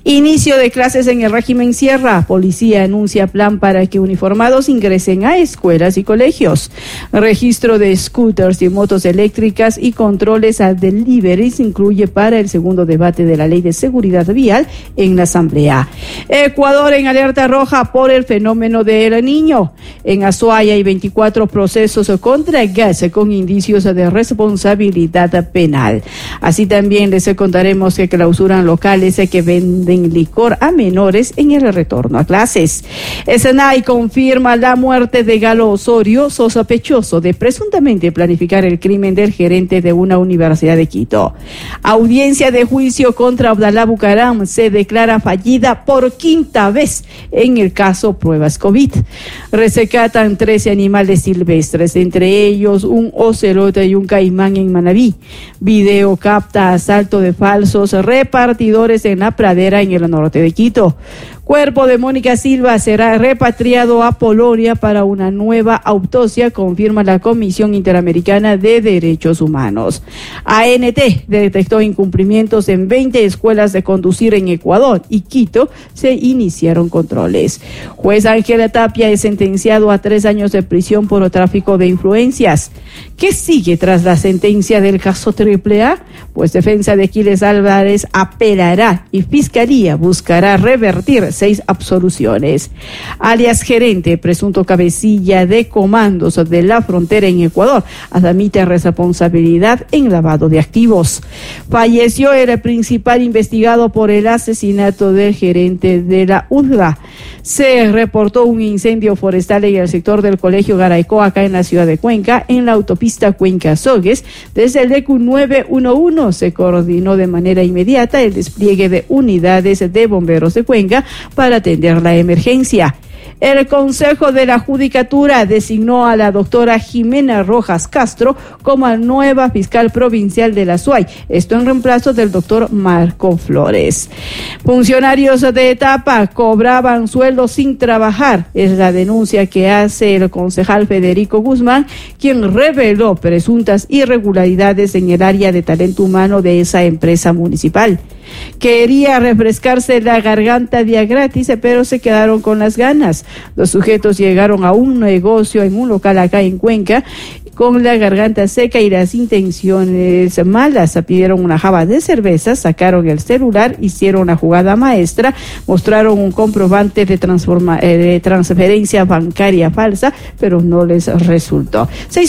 Inicio de clases en el régimen Sierra. Policía anuncia plan para que uniformados ingresen a escuelas y colegios. Registro de scooters y motos eléctricas y controles a deliveries incluye para el segundo debate de la Ley de Seguridad Vial en la Asamblea. Ecuador en alerta roja por el fenómeno de El Niño. En Azuay hay 24 procesos contra gas con indicios de responsabilidad penal. Así también les contaremos que clausuran locales que venden licor a menores en el retorno a clases. SENAI confirma la muerte de Galo Osorio, sospechoso de presuntamente planificar el crimen del gerente de una universidad de Quito. Audiencia de juicio contra Abdalá Bucaram se declara fallida por quinta vez en el caso pruebas COVID. Rescatan 13 animales silvestres, entre ellos un ocelote y un caimán en Manabí. Video capta asalto de falsos repartidores en la pradera en el norte de Quito. Cuerpo de Mónica Silva será repatriado a Polonia para una nueva autopsia, confirma la Comisión Interamericana de Derechos Humanos. ANT detectó incumplimientos en 20 escuelas de conducir en Ecuador y Quito se iniciaron controles. Juez Ángela Tapia es sentenciado a 3 años de prisión por tráfico de influencias. ¿Qué sigue tras la sentencia del caso AAA? Pues defensa de Aquiles Álvarez apelará y Fiscalía buscará revertir 6 absoluciones. Alias gerente, presunto cabecilla de comandos de la frontera en Ecuador, admite responsabilidad en lavado de activos. Falleció el principal investigado por el asesinato del gerente de la UDLA. Se reportó un incendio forestal en el sector del Colegio Garayco, acá en la ciudad de Cuenca, en la autopista Cuenca-Sogues. Desde el DECU 911 se coordinó de manera inmediata el despliegue de unidades de bomberos de Cuenca para atender la emergencia. El Consejo de la Judicatura designó a la doctora Jimena Rojas Castro como nueva fiscal provincial de la SUAY, esto en reemplazo del doctor Marco Flores. Funcionarios de etapa cobraban sueldo sin trabajar, es la denuncia que hace el concejal Federico Guzmán, quien reveló presuntas irregularidades en el área de talento humano de esa empresa municipal. Quería refrescarse la garganta día gratis, pero se quedaron con las ganas. Los sujetos llegaron a un negocio en un local acá en Cuenca con la garganta seca y las intenciones malas. Pidieron una jarra de cerveza, sacaron el celular, hicieron una jugada maestra, mostraron un comprobante de transferencia bancaria falsa, pero no les resultó.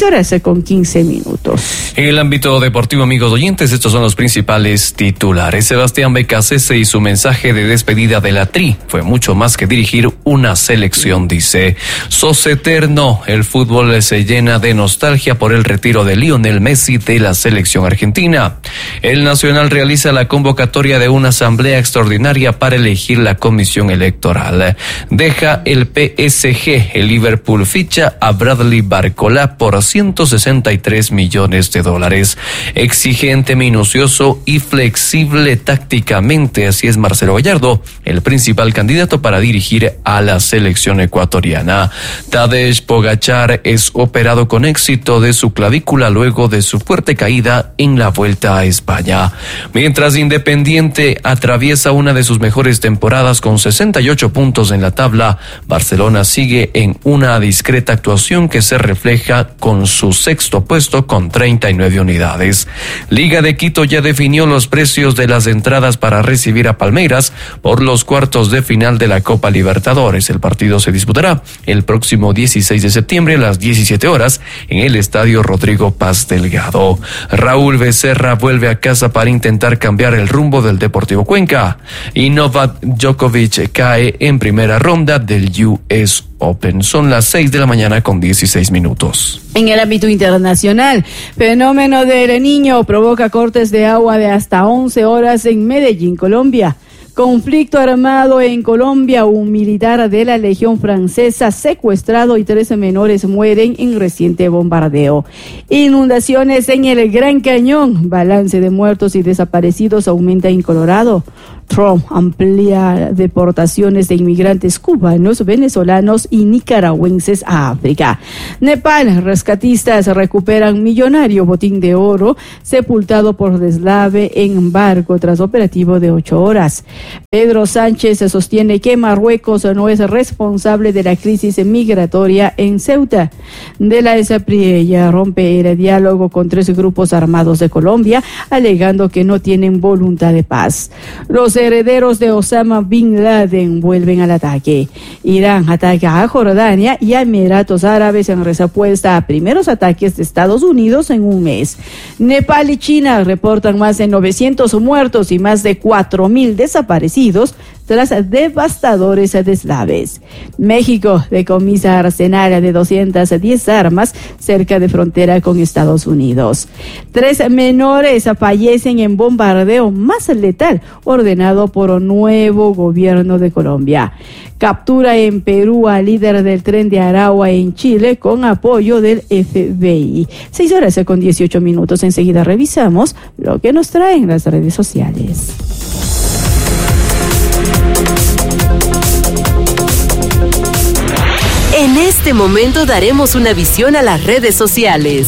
6:15. En el ámbito deportivo, amigos oyentes, estos son los principales titulares. Sebastián Becasese y su mensaje de despedida de la Tri fue mucho más que dirigir una selección, dice. Sos eterno, el fútbol se llena de nostalgia por el retiro de Lionel Messi de la selección argentina. El Nacional realiza la convocatoria de una asamblea extraordinaria para elegir la comisión electoral. Deja el PSG, el Liverpool ficha a Bradley Barcola por $163 millones. Exigente, minucioso y flexible tácticamente, así es Marcelo Gallardo, el principal candidato para dirigir a la selección ecuatoriana. Tadej Pogačar es operado con éxito de su clavícula luego de su fuerte caída en la Vuelta a España. Mientras Independiente atraviesa una de sus mejores temporadas con 68 puntos en la tabla, Barcelona sigue en una discreta actuación que se refleja con su sexto puesto con 39 unidades. Liga de Quito ya definió los precios de las entradas para recibir a Palmeiras por los cuartos de final de la Copa Libertadores. El partido se disputará el próximo 16 de septiembre a las 17 horas en el Estadio Rodrigo Paz Delgado. Raúl Becerra vuelve a casa para intentar cambiar el rumbo del Deportivo Cuenca. Y Novak Djokovic cae en primera ronda del US Open. Son las 6:16 a.m. En el ámbito internacional, fenómeno de El Niño provoca cortes de agua de hasta 11 horas en Medellín, Colombia. Conflicto armado en Colombia, un militar de la Legión Francesa secuestrado y 13 menores mueren en reciente bombardeo. Inundaciones en el Gran Cañón, balance de muertos y desaparecidos aumenta en Colorado. Trump amplía deportaciones de inmigrantes cubanos, venezolanos y nicaragüenses a África. Nepal, rescatistas recuperan millonario botín de oro sepultado por deslave en barco tras operativo de 8 horas. Pedro Sánchez sostiene que Marruecos no es responsable de la crisis migratoria en Ceuta. De la Espriella rompe el diálogo con 3 grupos armados de Colombia, alegando que no tienen voluntad de paz. Los herederos de Osama Bin Laden vuelven al ataque. Irán ataca a Jordania y a Emiratos Árabes en respuesta a primeros ataques de Estados Unidos en un mes. Nepal y China reportan más de 900 muertos y más de 4.000 desaparecidos tras devastadores deslaves. México decomisa arsenal de 210 armas cerca de frontera con Estados Unidos. 3 menores fallecen en bombardeo más letal ordenado por un nuevo gobierno de Colombia. Captura en Perú al líder del Tren de Aragua en Chile con apoyo del FBI. 6:18. Enseguida revisamos lo que nos traen las redes sociales. En este momento daremos una visión a las redes sociales.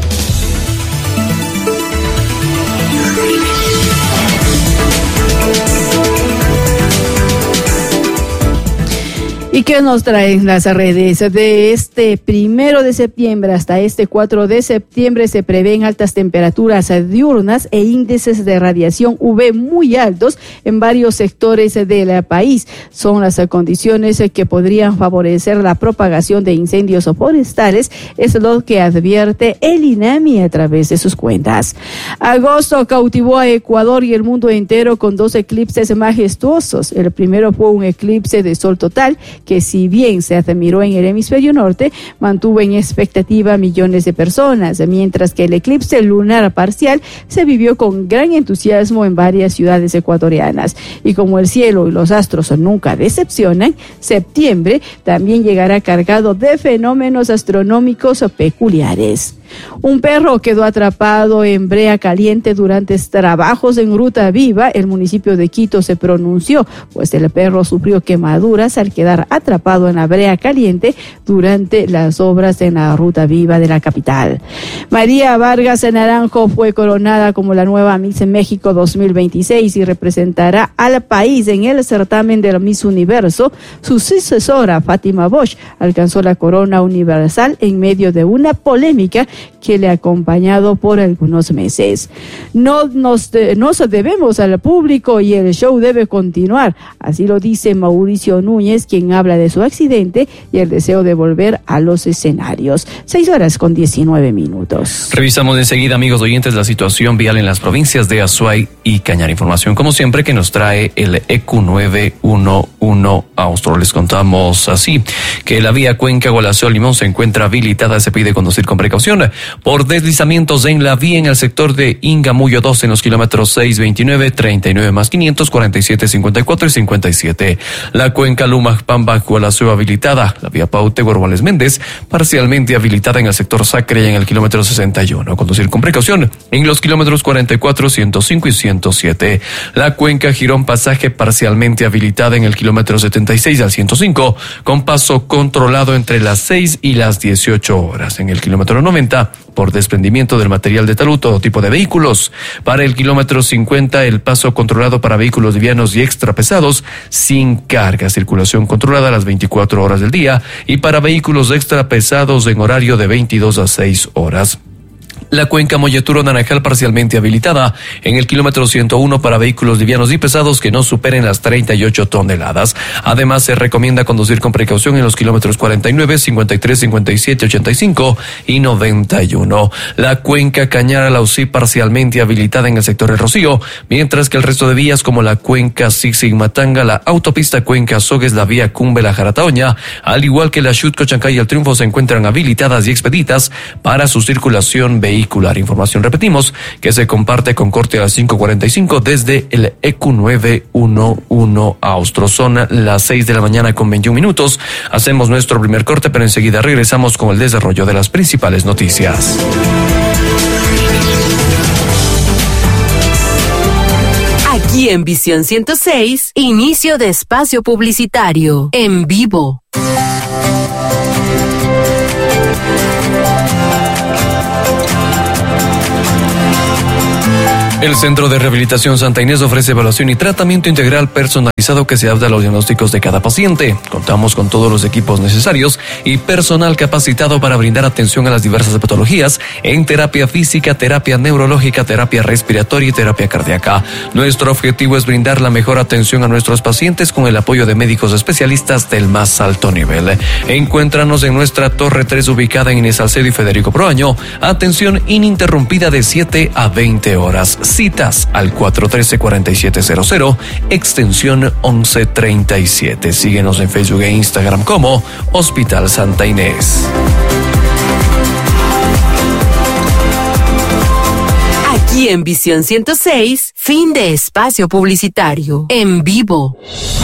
¿Y qué nos traen las redes? De este 1 de septiembre hasta este 4 de septiembre se prevén altas temperaturas diurnas e índices de radiación UV muy altos en varios sectores del país. Son las condiciones que podrían favorecer la propagación de incendios forestales, es lo que advierte el INAMI a través de sus cuentas. Agosto cautivó a Ecuador y el mundo entero con 2 eclipses majestuosos. El primero fue un eclipse de sol total, que si bien se admiró en el hemisferio norte, mantuvo en expectativa a millones de personas, mientras que el eclipse lunar parcial se vivió con gran entusiasmo en varias ciudades ecuatorianas. Y como el cielo y los astros nunca decepcionan, septiembre también llegará cargado de fenómenos astronómicos peculiares. Un perro quedó atrapado en brea caliente durante trabajos en Ruta Viva. El municipio de Quito se pronunció, pues el perro sufrió quemaduras al quedar atrapado en la brea caliente durante las obras en la Ruta Viva de la capital. María Vargas Naranjo fue coronada como la nueva Miss México 2026 y representará al país en el certamen del Miss Universo. Su sucesora, Fátima Bosch, alcanzó la corona universal en medio de una polémica que le ha acompañado por algunos meses. Nos debemos al público y el show debe continuar. Así lo dice Mauricio Núñez, quien habla de su accidente y el deseo de volver a los escenarios. 6:19. Revisamos enseguida, amigos oyentes, la situación vial en las provincias de Azuay y Cañar. Información, como siempre, que nos trae el EQ911 Austro. Les contamos así, que la vía Cuenca-Gualaceo-Limón se encuentra habilitada. Se pide conducir con precaución por deslizamientos en la vía en el sector de Ingamuyo 2 en los kilómetros 629, 39 más 500, 47, 54 y 57. La cuenca Lumac-Pamba-Gualaceo habilitada. La vía Paute-Guarguales Méndez parcialmente habilitada en el sector Sacre y en el kilómetro 61. Conducir con precaución en los kilómetros 44, 105 y 107. La cuenca Girón-Pasaje parcialmente habilitada en el kilómetro 76 al 105 con paso controlado entre las 6 y las 18 horas. En el kilómetro 90 por desprendimiento del material de talud todo tipo de vehículos. Para el kilómetro 50 el paso controlado para vehículos livianos y extra pesados sin carga, circulación controlada a las 24 horas del día y para vehículos extra pesados en horario de 22 a 6 horas. La cuenca Molleturo-Naranjal parcialmente habilitada en el kilómetro 101 para vehículos livianos y pesados que no superen las 38 toneladas. Además, se recomienda conducir con precaución en los kilómetros 49, 53, 57, 85 y 91. La cuenca Cañar-Alausí parcialmente habilitada en el sector El Rocío, mientras que el resto de vías como la cuenca Zig-Zig-Matanga, la autopista Cuenca-Sogues, la vía Cumbe-La-Jarataoña, al igual que la Xutco-Chancay y El Triunfo se encuentran habilitadas y expeditas para su circulación vehicular. Repetimos que se comparte con corte a las 5:45 desde el EQ911 Austro. Son las 6:21 a.m. Hacemos nuestro primer corte, pero enseguida regresamos con el desarrollo de las principales noticias. Aquí Aquí en Visión 106, inicio de espacio publicitario, en vivo. El Centro de Rehabilitación Santa Inés ofrece evaluación y tratamiento integral personalizado que se adapta a los diagnósticos de cada paciente. Contamos con todos los equipos necesarios y personal capacitado para brindar atención a las diversas patologías en terapia física, terapia neurológica, terapia respiratoria y terapia cardíaca. Nuestro objetivo es brindar la mejor atención a nuestros pacientes con el apoyo de médicos especialistas del más alto nivel. Encuéntranos en nuestra Torre 3 ubicada en Inés Salcedo y Federico Proaño. Atención ininterrumpida de 7 a 20 horas. Citas al 413-4700, extensión 1137. Síguenos en Facebook e Instagram como Hospital Santa Inés. Aquí en Visión 106, fin de espacio publicitario, en vivo.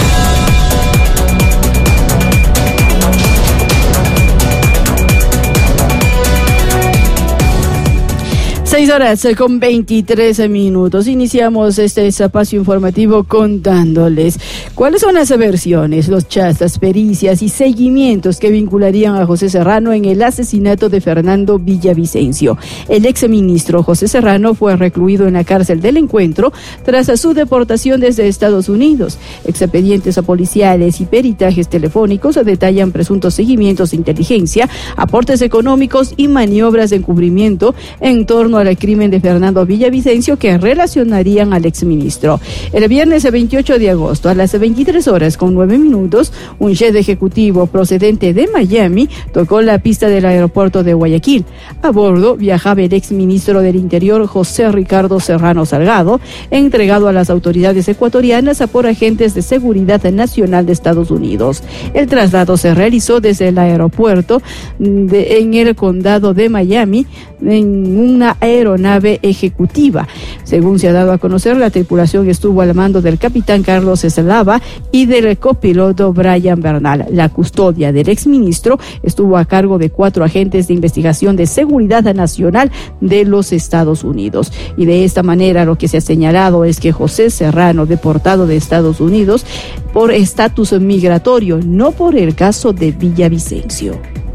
6:23. Iniciamos este espacio informativo contándoles cuáles son las versiones, los chastas, pericias y seguimientos que vincularían a José Serrano en el asesinato de Fernando Villavicencio. El exministro José Serrano fue recluido en la cárcel del Encuentro tras su deportación desde Estados Unidos. Expedientes policiales y peritajes telefónicos detallan presuntos seguimientos de inteligencia, aportes económicos y maniobras de encubrimiento en torno al crimen de Fernando Villavicencio que relacionarían al exministro. El viernes 28 de agosto a las 23:09, un jet ejecutivo procedente de Miami tocó la pista del aeropuerto de Guayaquil. A bordo viajaba el exministro del Interior José Ricardo Serrano Salgado, entregado a las autoridades ecuatorianas por agentes de seguridad nacional de Estados Unidos. El traslado se realizó desde el aeropuerto en el condado de Miami en una aeronave ejecutiva. Según se ha dado a conocer, la tripulación estuvo al mando del capitán Carlos Eslava y del copiloto Brian Bernal. La custodia del exministro estuvo a cargo de 4 agentes de investigación de seguridad nacional de los Estados Unidos. Y de esta manera lo que se ha señalado es que José Serrano, deportado de Estados Unidos por estatus migratorio, no por el caso de Villavicencio.